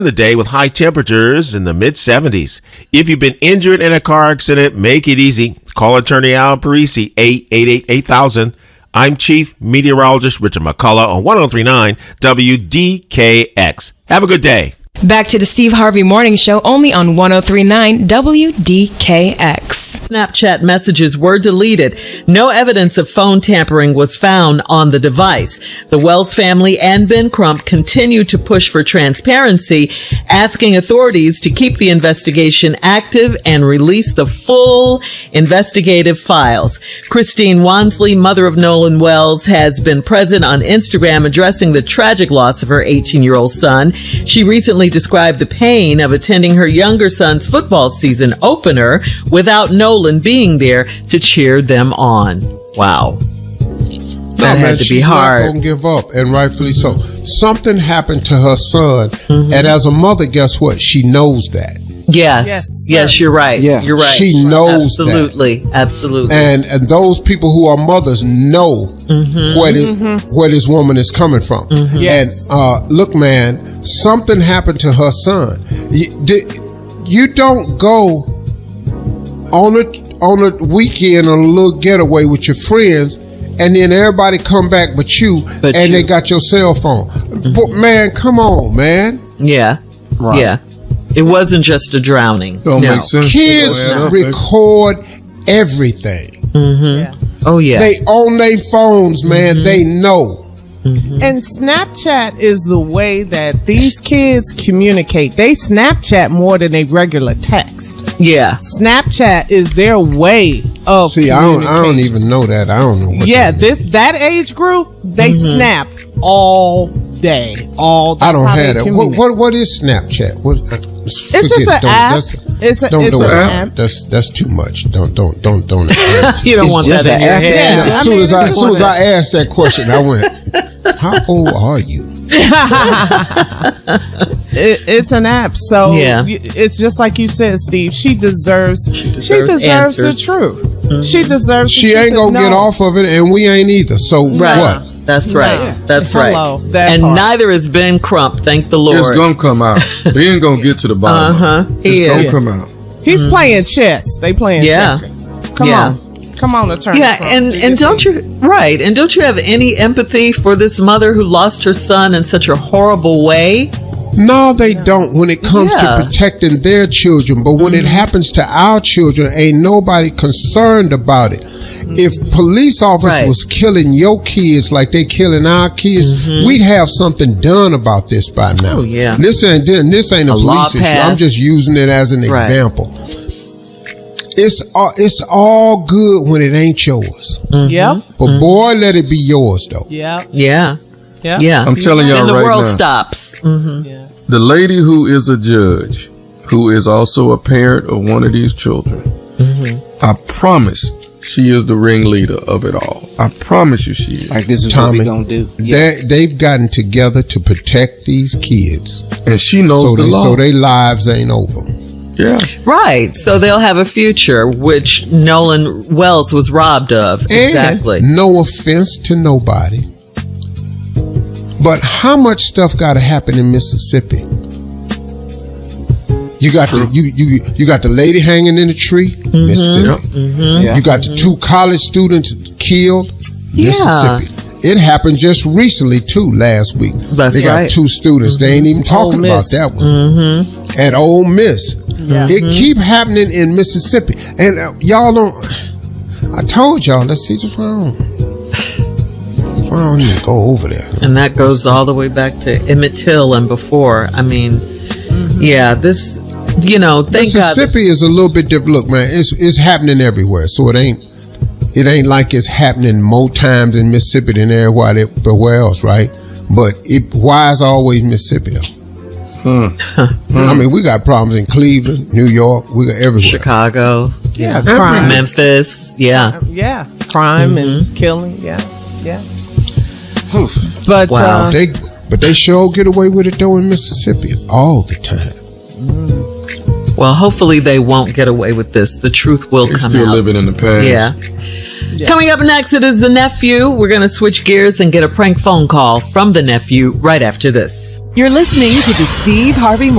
The day with high temperatures in the mid 70s. If you've been injured in a car accident, make it easy. Call attorney Al Parisi, 888-8000. I'm Chief Meteorologist Richard McCullough on 1039 WDKX. Have a good day. Back to the Steve Harvey Morning Show, only on 1039 WDKX. Snapchat messages were deleted. No evidence of phone tampering was found on the device. The Wells family and Ben Crump continue to push for transparency, asking authorities to keep the investigation active and release the full investigative files. Christine Wansley, mother of Nolan Wells, has been present on Instagram addressing the tragic loss of her 18-year-old son. She recently described the pain of attending her younger son's football season opener without Nolan being there to cheer them on. Wow. That had to be hard. She's not going to give up, and rightfully so. Something happened to her son, and as a mother, guess what? She knows that. Yes, you're right. Yeah. You're right. She knows absolutely, that. Absolutely. And those people who are mothers know where this woman is coming from. Yes. And look, man, something happened to her son. You don't go on a weekend on a little getaway with your friends, and then everybody come back but you, they got your cell phone. But man, come on, man. Yeah. Right. Yeah. It wasn't just a drowning. Don't make sense. Kids record everything. Yeah. Oh, yeah. They own their phones, man. They know. And Snapchat is the way that these kids communicate. They Snapchat more than they regular text. Yeah. Snapchat is their way of communicating. I don't even know that. I don't know what that age group, they snap all day. I don't have that. What is Snapchat? It's just an app. It's an app. That's too much. Don't. You don't want that in your head. As soon as I asked that question, I went, "How old are you?" It's an app, so it's just like you said, Steve. She deserves the truth. She deserves. She ain't gonna get off of it, and we ain't either. So what? That's right. That's right. And neither is Ben Crump, thank the Lord. It's going to come out. Ben going to get to the bottom of it. It's going to come out. He's playing chess. They playing checkers. Come on, Attorney. Yeah, and don't you have any empathy for this mother who lost her son in such a horrible way? No, they don't when it comes to protecting their children. But when it happens to our children, ain't nobody concerned about it. If police officers was killing your kids like they killing our kids, we'd have something done about this by now. Oh, yeah. This ain't a police issue. I'm just using it as an example. It's all good when it ain't yours. Yep. But boy, let it be yours though. Yep. Yeah. I'm telling y'all right now. And the world stops. The lady who is a judge, who is also a parent of one of these children, I promise she is the ringleader of it all. I promise you she is. Like, this is Tommy, what we're going to do. They've gotten together to protect these kids. And she knows the law. So their lives ain't over. Yeah. Right. So they'll have a future, which Nolan Wells was robbed of. Exactly. And no offense to nobody, but how much stuff got to happen in Mississippi? You got you got the lady hanging in the tree, Mississippi. You got the 2 college students killed, Mississippi. It happened just recently too, last week. They got 2 students. They ain't even talking about that one. At Ole Miss. It keep happening in Mississippi. And y'all don't, I told y'all, let's see what's wrong. I don't even go over there. And that goes all the way back to Emmett Till and before. I mean, this, thank Mississippi God. is a little bit different. Look, man, it's happening everywhere. So it ain't like it's happening more times in Mississippi than everywhere else, right? But why is it always Mississippi though? I mean, we got problems in Cleveland, New York, we got everywhere. Chicago, crime. Memphis, crime and killing, But wow. They sure get away with it though in Mississippi all the time. Well, hopefully they won't get away with this. The truth will come out. Still living in the past. Yeah. Coming up next, it is the nephew. We're going to switch gears and get a prank phone call from the nephew right after this. You're listening to the Steve Harvey